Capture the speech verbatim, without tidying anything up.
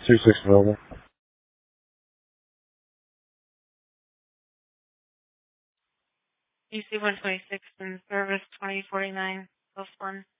two six available. U C one twenty-six in service twenty forty-nine plus one.